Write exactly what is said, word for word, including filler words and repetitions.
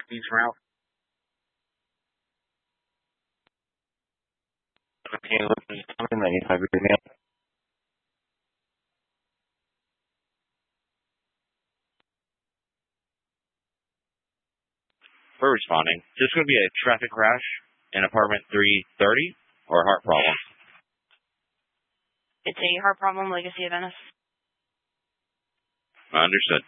Beach route. Okay, look, just coming, ninety-five degrees. We're responding. Is this going to be a traffic crash in apartment three thirty or a heart problem? It's a heart problem, Legacy of Venice. Understood.